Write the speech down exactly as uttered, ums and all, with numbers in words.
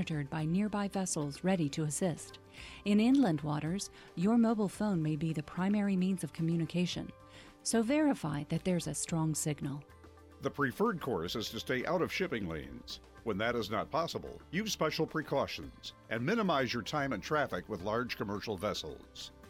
monitored by nearby vessels ready to assist. In inland waters, your mobile phone may be the primary means of communication, so verify that there's a strong signal. The preferred course is to stay out of shipping lanes. When that is not possible, use special precautions and minimize your time in traffic with large commercial vessels.